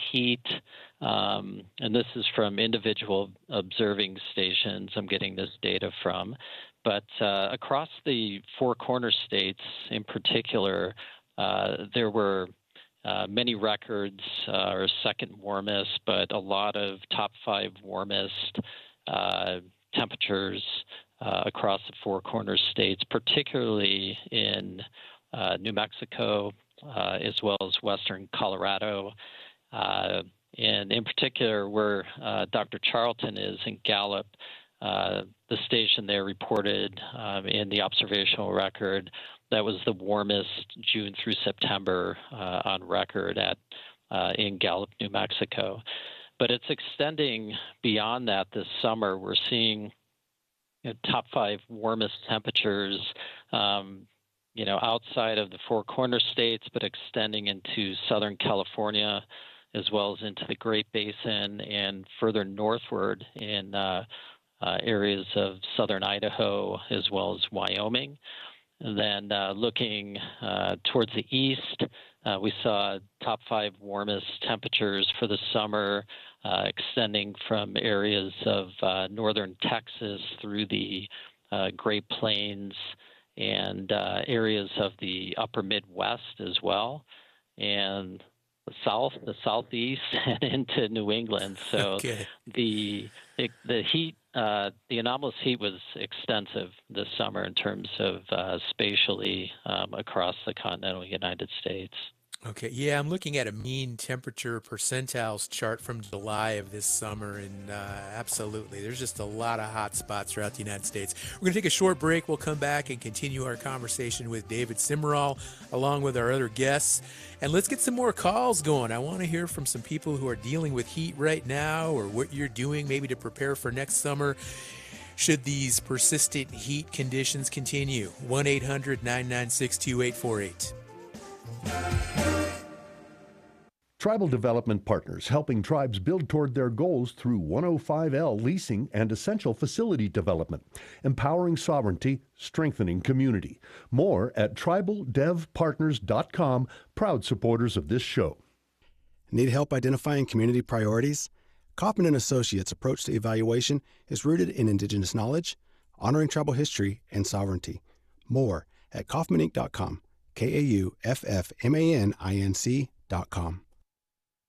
heat, and this is from individual observing stations I'm getting this data from, but across the Four Corners states in particular, there were many records are second warmest, but a lot of top five warmest temperatures across the Four Corners states, particularly in New Mexico, as well as western Colorado. And in particular, where Dr. Charlton is in Gallup, the station there reported in the observational record that was the warmest June through September on record in Gallup, New Mexico. But it's extending beyond that this summer. We're seeing top five warmest temperatures, outside of the Four Corners states, but extending into Southern California, as well as into the Great Basin and further northward in areas of southern Idaho, as well as Wyoming. And then looking towards the east, we saw top five warmest temperatures for the summer extending from areas of northern Texas through the Great Plains and areas of the upper Midwest as well, and the south, the southeast, and into New England. So Okay. the heat, the anomalous heat was extensive this summer in terms of spatially across the continental United States. Okay, yeah, I'm looking at a mean temperature percentiles chart from July of this summer, and absolutely, there's just a lot of hot spots throughout the United States. We're going to take a short break. We'll come back and continue our conversation with David Simmerall, along with our other guests. And let's get some more calls going. I want to hear from some people who are dealing with heat right now, or what you're doing maybe to prepare for next summer should these persistent heat conditions continue. 1-800-996-2848. Tribal Development Partners, helping tribes build toward their goals through 105L leasing and essential facility development, empowering sovereignty, strengthening community. More at tribaldevpartners.com, proud supporters of this show. Need help identifying community priorities? Kaufman & Associates' approach to evaluation is rooted in Indigenous knowledge, honoring tribal history, and sovereignty. More at kaufmaninc.com, KAUFFMANINC.com.